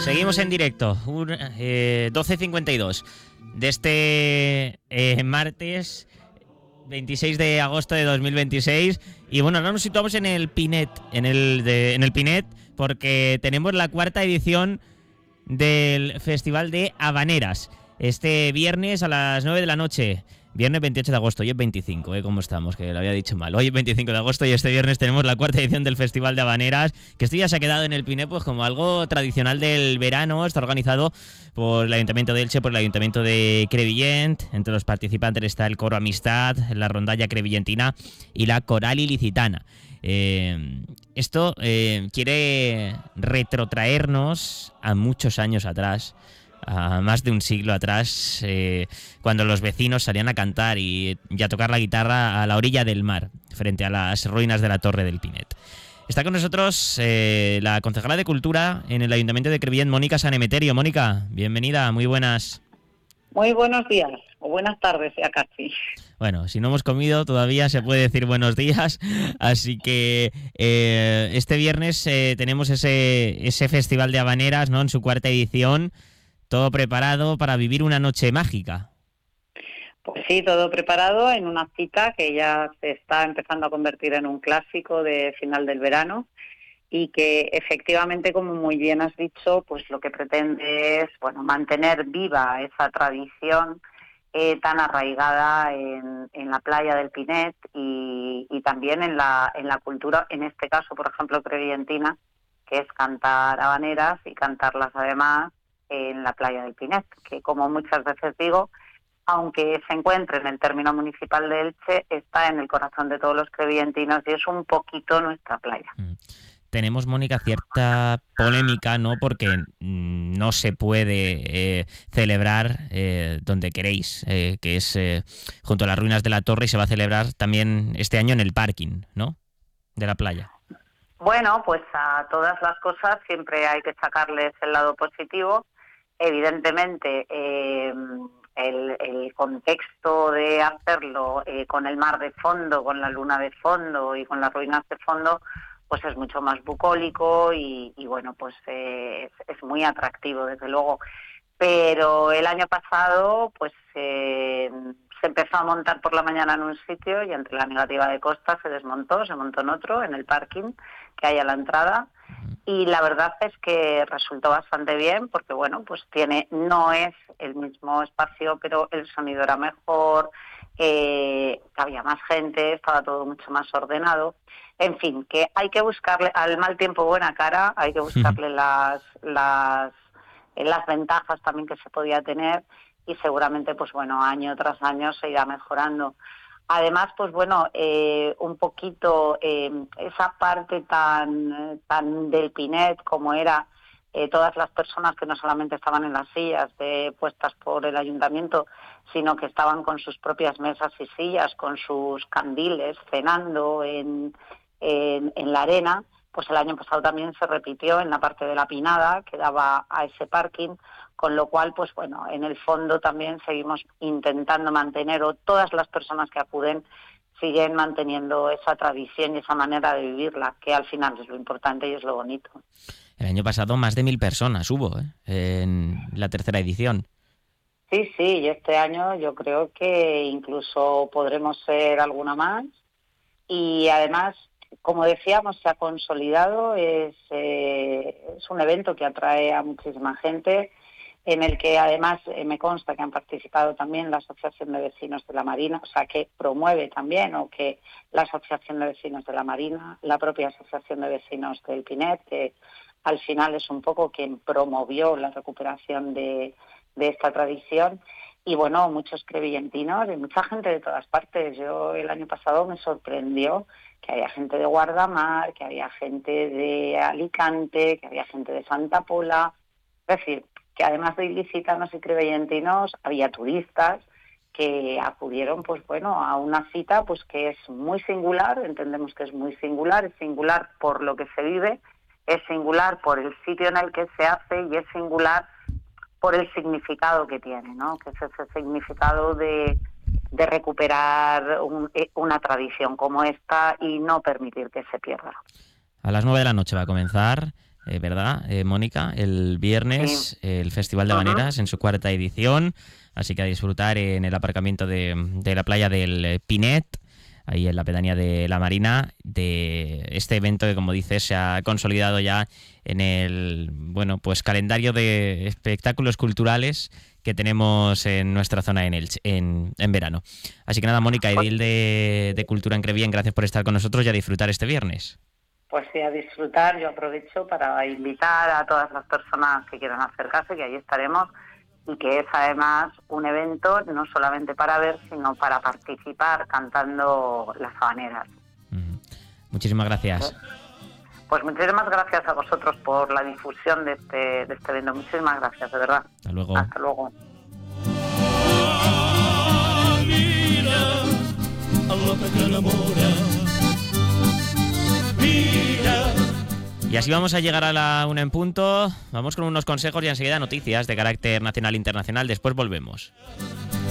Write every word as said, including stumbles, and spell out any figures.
Seguimos en directo, un, eh, doce cincuenta y dos de este eh, martes veintiséis de agosto de dos mil veintiséis. Y bueno, ahora nos situamos en el Pinet, en el, de, en el Pinet, porque tenemos la cuarta edición del Festival de Habaneras. Este viernes a las nueve de la noche. Viernes veintiocho de agosto, hoy es veinticinco, ¿eh? ¿Cómo estamos? Que lo había dicho mal. Hoy es veinticinco de agosto y este viernes tenemos la cuarta edición del Festival de Habaneras, que esto ya se ha quedado en el Pinet pues como algo tradicional del verano. Está organizado por el Ayuntamiento de Elche, por el Ayuntamiento de Crevillent. Entre los participantes está el Coro Amistad, la Rondalla Crevillentina y la Coral Ilicitana. Eh, esto eh, quiere retrotraernos a muchos años atrás, a más de un siglo atrás, eh, cuando los vecinos salían a cantar y, y a tocar la guitarra a la orilla del mar, frente a las ruinas de la Torre del Pinet. Está con nosotros eh, la concejala de Cultura en el Ayuntamiento de Crevillent, Mónica San Emeterio. Mónica, bienvenida, muy buenas. Muy buenos días, o buenas tardes ya casi. Bueno, si no hemos comido todavía se puede decir buenos días, así que eh, este viernes eh, tenemos ese, ese Festival de Habaneras, ¿no?, en su cuarta edición. Todo preparado para vivir una noche mágica. Pues sí, todo preparado en una cita que ya se está empezando a convertir en un clásico de final del verano y que efectivamente, como muy bien has dicho, pues lo que pretende es, bueno, mantener viva esa tradición eh, tan arraigada en, en la playa del Pinet y, y también en la, en la cultura, en este caso, por ejemplo, crevillentina, que es cantar habaneras y cantarlas además en la playa del Pinet, que como muchas veces digo, aunque se encuentre en el término municipal de Elche, está en el corazón de todos los crevillentinos y es un poquito nuestra playa. Mm. Tenemos, Mónica, cierta polémica, ¿no?, porque mm, no se puede eh, celebrar eh, donde queréis, eh, que es eh, junto a las ruinas de la Torre, y se va a celebrar también este año en el parking, ¿no?, de la playa. Bueno, pues a todas las cosas siempre hay que sacarles el lado positivo. Evidentemente, eh, el, el contexto de hacerlo eh, con el mar de fondo, con la luna de fondo y con las ruinas de fondo, pues es mucho más bucólico y, y bueno, pues eh, es, es muy atractivo, desde luego. Pero el año pasado, pues eh, se empezó a montar por la mañana en un sitio y entre la negativa de Costa se desmontó, se montó en otro, en el parking que hay a la entrada. Y la verdad es que resultó bastante bien porque, bueno, pues tiene, no es el mismo espacio, pero el sonido era mejor, eh, había más gente, estaba todo mucho más ordenado. En fin, que hay que buscarle, al mal tiempo buena cara, hay que buscarle las, las, las ventajas también que se podía tener y seguramente, pues bueno, año tras año se irá mejorando. Además, pues bueno, eh, un poquito eh, esa parte tan, tan del Pinet como era eh, todas las personas que no solamente estaban en las sillas de, puestas por el ayuntamiento, sino que estaban con sus propias mesas y sillas, con sus candiles, cenando en, en, en la arena. Pues el año pasado también se repitió en la parte de la Pinada que daba a ese parking, con lo cual, pues bueno, en el fondo también seguimos intentando mantener, o todas las personas que acuden siguen manteniendo esa tradición y esa manera de vivirla, que al final es lo importante y es lo bonito. El año pasado más de mil personas hubo, ¿eh?, en la tercera edición. Sí, sí, y este año yo creo que incluso podremos ser alguna más. Y además, como decíamos, se ha consolidado, es, eh, es un evento que atrae a muchísima gente, en el que además eh, me consta que han participado también la Asociación de Vecinos de la Marina, o sea, que promueve también, o que la Asociación de Vecinos de la Marina, la propia Asociación de Vecinos del Pinet, que al final es un poco quien promovió la recuperación de, de esta tradición. Y bueno, muchos crevillentinos y mucha gente de todas partes. Yo el año pasado me sorprendió que había gente de Guardamar, que había gente de Alicante, que había gente de Santa Pola. Es decir, que además de ilicitanos y crevillentinos, había turistas que acudieron, pues bueno, a una cita pues que es muy singular, entendemos que es muy singular, es singular por lo que se vive, es singular por el sitio en el que se hace y es singular por el significado que tiene, ¿no? Que es ese significado de, de recuperar un, una tradición como esta y no permitir que se pierda. A las nueve de la noche va a comenzar eh, ¿verdad, eh, Mónica? El viernes, Sí. el Festival de Ajá. Habaneras en su cuarta edición, así que a disfrutar en el aparcamiento de, de la playa del Pinet, ahí en la pedanía de La Marina, de este evento que, como dices, se ha consolidado ya en el, bueno, pues calendario de espectáculos culturales que tenemos en nuestra zona en Elche, en, en verano. Así que nada, Mónica, edil de, de Cultura en Crevillent, gracias por estar con nosotros y a disfrutar este viernes. Pues sí, a disfrutar. Yo aprovecho para invitar a todas las personas que quieran acercarse, que ahí estaremos, y que es además un evento no solamente para ver, sino para participar cantando las habaneras. Uh-huh. Muchísimas gracias. Pues muchísimas gracias a vosotros por la difusión de este, de este evento. Muchísimas gracias, de verdad. Hasta luego. Hasta luego. Y así vamos a llegar a la una en punto. Vamos con unos consejos y enseguida noticias de carácter nacional e internacional. Después volvemos.